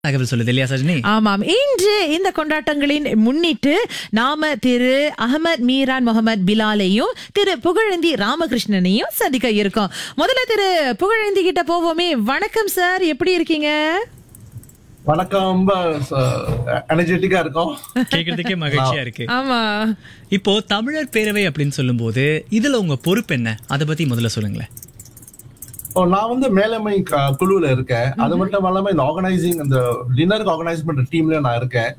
தகவல் சொல்லுது இல்லையா சஜினி? ஆமாம், இன்று இந்த கொண்டாட்டங்களின் முன்னிட்டு நாம திரு அகமது மீரான் முகமது பிலாலையும் திரு புகழேந்தி ராமகிருஷ்ணனையும் சந்திக்க இருக்கோம். முதல்ல திரு புகழேந்தி கிட்ட போவோமே. வணக்கம் சார், எப்படி இருக்கீங்க? வணக்கம். ரொம்ப எனர்ஜெட்டிக்கா இருக்கும், கேட்கறதுக்கே மகிழ்ச்சியா இருக்கு. ஆமா, இப்போ தமிழர் பேரவை அப்படின்னு சொல்லும் போது இதுல உங்க பொறுப்பு என்ன, அதை பத்தி முதல்ல சொல்லுங்களேன். நான் வந்து மேலாண்மை குழுவில் இருக்கேன். அது மட்டும் இல்லாம இந்த ஆர்கனைசிங், இந்த டின்னருக்கு ஆர்கனைஸ் பண்ற டீம்ல நான் இருக்கேன்.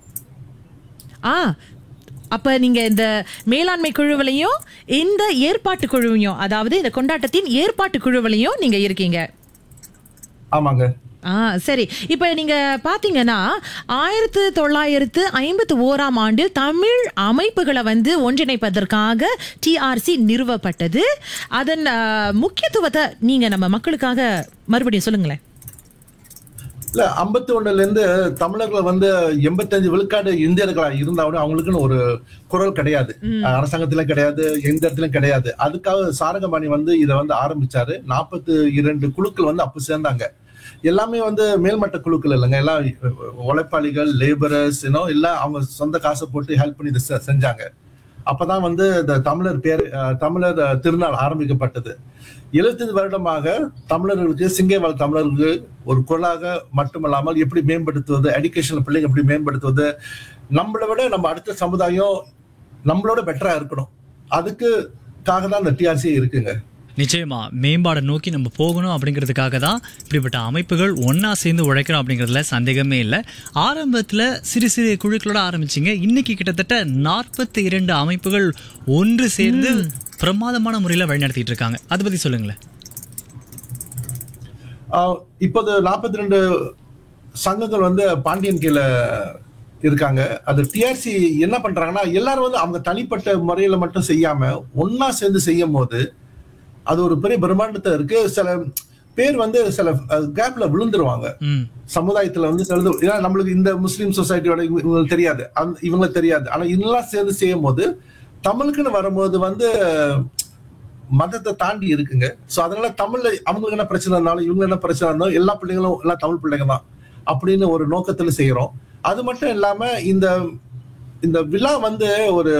அப்ப நீங்க இந்த மேலாண்மை குழுவிலையும் இந்த ஏற்பாட்டு குழுவையும், அதாவது இந்த கொண்டாட்டத்தின் ஏற்பாட்டு குழுவிலையும் நீங்க இருக்கீங்க. ஆமாங்க. சரி, இப்ப நீங்க பாத்தீங்கன்னா 1951ஆம் ஆண்டில் தமிழ் அமைப்புகளை வந்து ஒன்றிணைப்பதற்காக டிஆர்சி நிறுவப்பட்டது. அதன் முக்கியத்துவத்தை நீங்க நம்ம மக்களுக்காக மறுபடியும் சொல்லுங்களேன். இல்ல, 51ல இருந்து தமிழர்கள் வந்து 85 விழுக்காடு இந்தியர்களா இருந்தாலும் அவங்களுக்குன்னு ஒரு குரல் கிடையாது, அரசாங்கத்தில கிடையாது, எந்த இடத்துலயும் கிடையாது. அதுக்காக சாரங்கபாணி வந்து இதை வந்து ஆரம்பிச்சாரு. 42 குழுக்கள் வந்து அப்ப சேர்ந்தாங்க. எல்லாமே வந்து மேல்மட்ட குழுக்கள் இல்லைங்க, எல்லாம் உழைப்பாளிகள், லேபரர்ஸ், எல்லாம் அவங்க சொந்த காசை போட்டு ஹெல்ப் பண்ணி இதை செஞ்சாங்க. அப்பதான் வந்து இந்த தமிழர் திருநாள் ஆரம்பிக்கப்பட்டது. 75 வருடமாக தமிழர்களுக்கு, சிங்கைவாழ் தமிழர்களுக்கு ஒரு குரலாக மட்டுமல்லாமல் எப்படி மேம்படுத்துவது, எஜுகேஷன் பிள்ளைங்க எப்படி மேம்படுத்துவது, நம்மளை விட நம்ம அடுத்த சமுதாயம் நம்மளோட பெட்டரா இருக்கணும், அதுக்காக தான் இந்த டிஆர்சி இருக்குங்க. நிச்சயமா மேம்பாடை நோக்கி நம்ம போகணும் அப்படிங்கிறதுக்காக தான் இப்படிப்பட்ட அமைப்புகள் ஒன்னா சேர்ந்து உழைக்கிறோம் அப்படிங்கிறதுல சந்தேகமே இல்லை. ஆரம்பத்துல சிறு சிறு குழுக்களோட ஆரம்பிச்சிங்க, இன்னைக்கு கிட்டத்தட்ட 42 அமைப்புகள் ஒன்று சேர்ந்து பிரமாதமான முறையில வழிநடத்திட்டு இருக்காங்க. அதை பத்தி சொல்லுங்களேன். இப்போது 42 சங்கங்கள் வந்து பாண்டியன் கீழே இருக்காங்க. அது டிஆர்சி என்ன பண்றாங்கன்னா, எல்லாரும் வந்து அவங்க தனிப்பட்ட முறையில மட்டும் செய்யாம ஒன்னா சேர்ந்து செய்யும் போது அது ஒரு பெரிய பிரம்மாண்டத்தை இருக்கு. சில பேர் வந்து சில கேப்ல விழுந்துருவாங்க சமுதாயத்துல வந்து. ஏன்னா நம்மளுக்கு இந்த முஸ்லீம் சொசைட்டியோட இவங்களுக்கு தெரியாது, இவங்களுக்கு தெரியாது. ஆனா இதெல்லாம் சேர்ந்து செய்யும் போது தமிழுக்குன்னு வரும்போது வந்து மதத்தை தாண்டி இருக்குங்க. சோ அதனால தமிழ்ல அவங்களுக்கு என்ன பிரச்சனை இருந்தாலும், இவங்க என்ன பிரச்சனை இருந்தாலும், எல்லா பிள்ளைங்களும் எல்லாம் தமிழ் பிள்ளைங்க தான் அப்படின்னு ஒரு நோக்கத்துல செய்யறோம். அது மட்டும் இல்லாம இந்த விழா வந்து ஒரு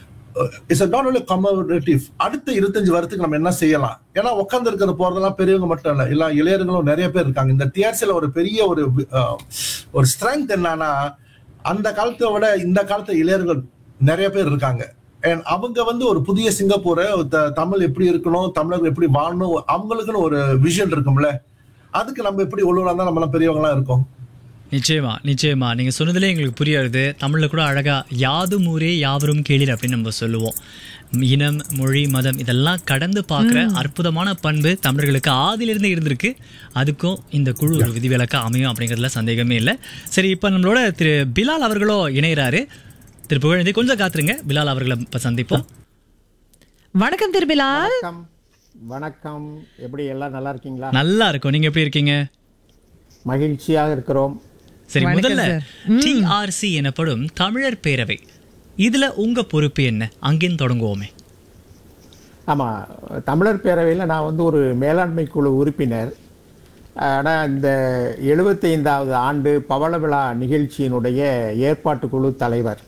அடுத்த 25 வருடத்துக்கு நம்ம என்ன செய்யலாம். ஏன்னா உட்கார்ந்து இருக்கிறது போறதெல்லாம் பெரியவங்க மட்டும் இல்ல, எல்லா இளைஞர்களும் நிறைய பேர் இருக்காங்க. இந்த டிஆர்சில ஒரு பெரிய ஒரு ஸ்ட்ரென்த் என்னன்னா, அந்த காலத்தை விட இந்த காலத்து இளைஞர்கள் நிறைய பேர் இருக்காங்க. அவங்க வந்து ஒரு புதிய சிங்கப்பூரை, தமிழ் எப்படி இருக்கணும், தமிழர்கள் எப்படி வாழணும், அவங்களுக்குன்னு ஒரு விஷன் இருக்கும்ல, அதுக்கு நம்ம எப்படி உள்ளூரா தான் நம்மளாம் பெரியவங்களா இருக்கோம். நிச்சயமா நிச்சயமா நீங்க சொன்னதுல எங்களுக்கு புரியாது. தமிழ்ல கூட அழகா யாதும் ஊரே யாவரும் கேளீர் அப்படின்னு நம்ம சொல்லுவோம். இனம், மொழி, மதம் இதெல்லாம் கடந்து பார்க்குற அற்புதமான பண்பு தமிழர்களுக்கு ஆதிலிருந்து இருந்திருக்கு. அதுக்கும் இந்த குழு ஒரு விதிவிலக்கா அமையும் அப்படிங்கிறதுல சந்தேகமே இல்லை. சரி, இப்போ நம்மளோட திரு பிலால் அவர்களோ இணையறாரு. திரு புகழேந்தி கொஞ்சம் காத்துருங்க, பிலால் அவர்களை இப்போ சந்திப்போம். வணக்கம் திரு பிலால். வணக்கம். எப்படி எல்லாம் நல்லா இருக்கீங்களா? நல்லா இருக்கும், நீங்க எப்படி இருக்கீங்க? மகிழ்ச்சியாக இருக்கிறோம். சரி, முதல்ல டிஆர்சி எனப்படும் தமிழர் பேரவை, இதுல உங்க பொறுப்பு என்ன, அங்கேயும் தொடங்குவோமே. ஆமா, தமிழர் பேரவையில் நான் வந்து ஒரு மேலாண்மை குழு உறுப்பினர். ஆனால் இந்த 75வது ஆண்டு பவள விழா நிகழ்ச்சியினுடைய ஏற்பாட்டு குழு தலைவர்.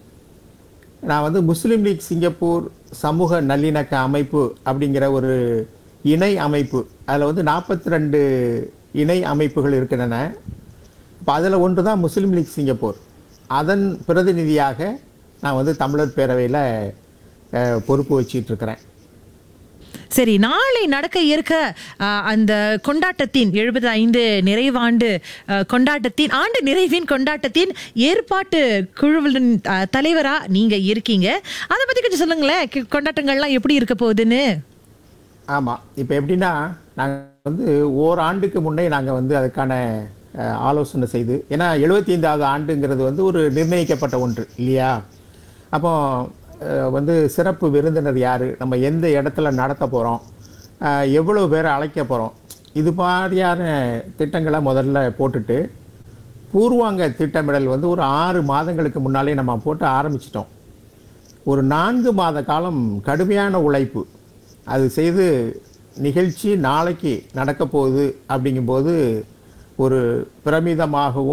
நான் வந்து முஸ்லீம் லீக் சிங்கப்பூர் சமூக நல்லிணக்க அமைப்பு அப்படிங்கிற ஒரு இணை அமைப்பு, அதில் வந்து 42 இணை அமைப்புகள் இருக்கின்றன. இப்போ அதில் ஒன்று தான் முஸ்லீம் லீக் சிங்கப்பூர். அதன் பிரதிநிதியாக நான் வந்து தமிழர் பேரவையில் பொறுப்பு வச்சிட்டு இருக்கிறேன். சரி, நாளை நடக்க இருக்க அந்த கொண்டாட்டத்தின் 75 நிறைவாண்டு கொண்டாட்டத்தின் ஆண்டு நிறைவின் கொண்டாட்டத்தின் ஏற்பாட்டு குழுவின் தலைவரா நீங்க இருக்கீங்க. அதை பத்தி கொஞ்சம் சொல்லுங்களேன், கொண்டாட்டங்கள்லாம் எப்படி இருக்க போகுதுன்னு. ஆமாம், இப்போ எப்படின்னா, நாங்கள் வந்து ஓராண்டுக்கு முன்னே நாங்கள் வந்து அதுக்கான ஆலோசனை செய்து, ஏன்னா 75வது ஆண்டுங்கிறது வந்து ஒரு நிர்ணயிக்கப்பட்ட ஒன்று இல்லையா. அப்போ வந்து சிறப்பு விருந்தினர் யார், நம்ம எந்த இடத்துல நடத்த போகிறோம், எவ்வளோ பேரை அழைக்க போகிறோம், இது மாதிரியான திட்டங்களை முதல்ல போட்டுட்டு பூர்வாங்க திட்டமிடல் வந்து ஒரு 6 மாதங்களுக்கு முன்னாலே நம்ம போட்டு ஆரம்பிச்சிட்டோம். ஒரு 4 மாத காலம் கடுமையான உழைப்பு அது செய்து நிகழ்ச்சி நாளைக்கு நடக்க போகுது. அப்படிங்கும்போது ஒரு பிரமிதமாகவும்